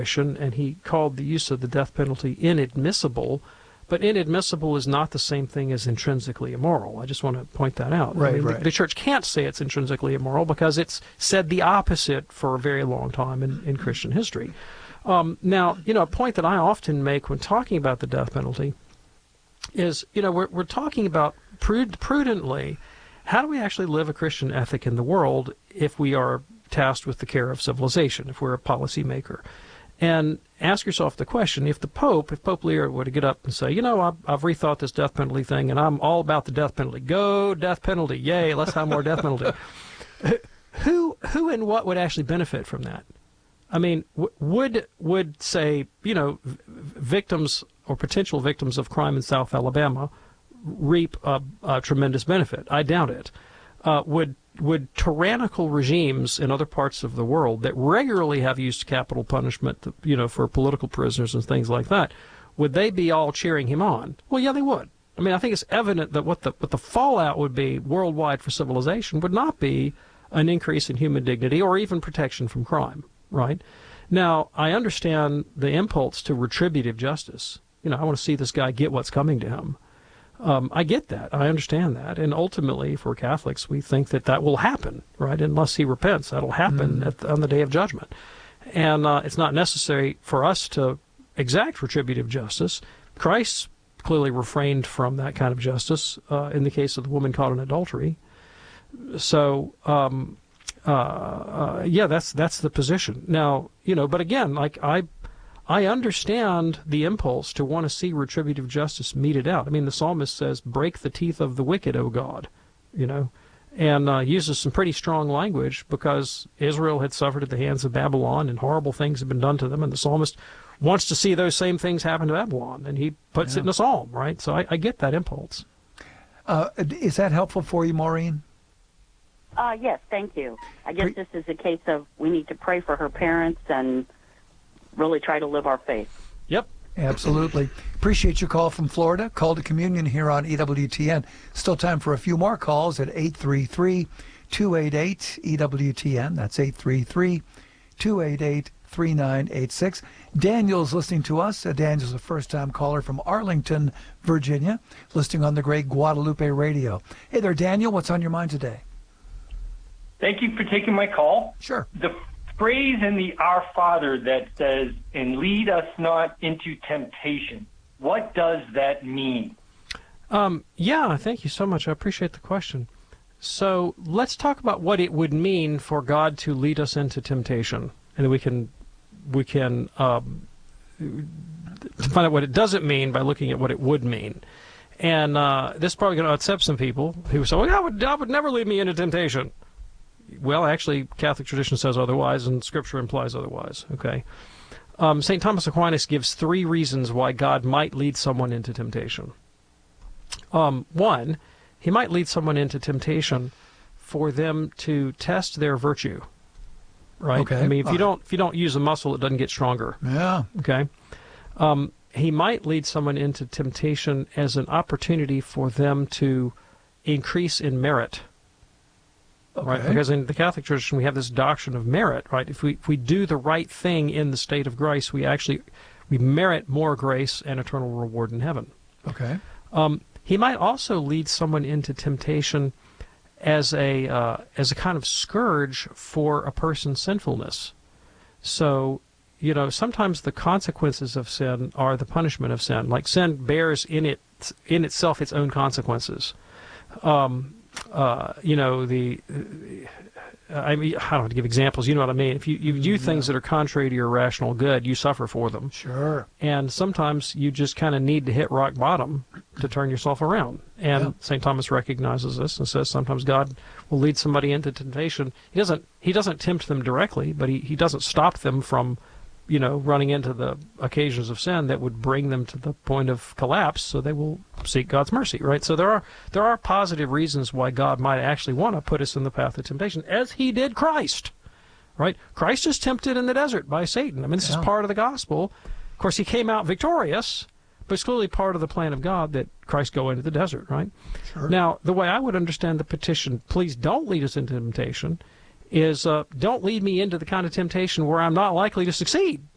and he called the use of the death penalty inadmissible. But inadmissible is not the same thing as intrinsically immoral. I just want to point that out. Right, I mean, right. The church can't say it's intrinsically immoral because it's said the opposite for a very long time in Christian history. Now, a point that I often make when talking about the death penalty is, we're talking about prudently, how do we actually live a Christian ethic in the world if we are tasked with the care of civilization, if we're a policymaker? And ask yourself the question, if Pope Leo were to get up and say, I've rethought this death penalty thing, and I'm all about the death penalty. Go death penalty. Yay, let's have more death penalty. Who and what would actually benefit from that? I mean, would say, victims or potential victims of crime in South Alabama reap a tremendous benefit? I doubt it. Would tyrannical regimes in other parts of the world that regularly have used capital punishment, for political prisoners and things like that, would they be all cheering him on? Well, yeah, they would. I mean, I think it's evident that what the fallout would be worldwide for civilization would not be an increase in human dignity or even protection from crime, right? Now, I understand the impulse to retributive justice. I want to see this guy get what's coming to him. I get that. I understand that. And ultimately, for Catholics, we think that will happen, right? Unless he repents, that'll happen on the day of judgment. And it's not necessary for us to exact retributive justice. Christ clearly refrained from that kind of justice in the case of the woman caught in adultery. So, that's the position. Now, but again, I understand the impulse to want to see retributive justice meted out. I mean, the psalmist says, break the teeth of the wicked, O God, and uses some pretty strong language because Israel had suffered at the hands of Babylon and horrible things had been done to them, and the psalmist wants to see those same things happen to Babylon, and he puts it in a psalm, right? So I get that impulse. Is that helpful for you, Maureen? Yes, thank you. I guess this is a case of we need to pray for her parents and really try to live our faith. Yep. Absolutely. Appreciate your call from Florida. Call to communion here on EWTN. Still time for a few more calls at 833-288-EWTN. That's 833-288-3986. Daniel's listening to us. Daniel's a first-time caller from Arlington, Virginia, listening on the great Guadalupe radio. Hey there, Daniel. What's on your mind today? Thank you for taking my call. Sure. The phrase in the Our Father that says, and lead us not into temptation, what does that mean? Thank you so much. I appreciate the question. So let's talk about what it would mean for God to lead us into temptation. And we can find out what it doesn't mean by looking at what it would mean. And this is probably going to upset some people who say, well, God would never lead me into temptation. Well, actually, Catholic tradition says otherwise, and Scripture implies otherwise. Okay, St. Thomas Aquinas gives 3 reasons why God might lead someone into temptation. One, he might lead someone into temptation for them to test their virtue. Right? Okay. I mean, if you don't use a muscle, it doesn't get stronger. Yeah. Okay. He might lead someone into temptation as an opportunity for them to increase in merit. Okay. Right, because in the Catholic tradition we have this doctrine of merit, right? If we do the right thing in the state of grace, we merit more grace and eternal reward in heaven. Okay. He might also lead someone into temptation as a kind of scourge for a person's sinfulness. So, sometimes the consequences of sin are the punishment of sin. Like sin bears in itself its own consequences. I don't have to give examples. You know what I mean. If you do things that are contrary to your rational good, you suffer for them. Sure. And sometimes you just kind of need to hit rock bottom to turn yourself around. And St. Thomas recognizes this and says sometimes God will lead somebody into temptation. He doesn't tempt them directly, but he doesn't stop them from running into the occasions of sin that would bring them to the point of collapse, so they will seek God's mercy, right? So there are positive reasons why God might actually want to put us in the path of temptation, as he did Christ, right? Christ is tempted in the desert by Satan. I mean, this is part of the gospel. Of course, he came out victorious, but it's clearly part of the plan of God that Christ go into the desert, right? Sure. Now, the way I would understand the petition, please don't lead us into temptation, is don't lead me into the kind of temptation where I'm not likely to succeed.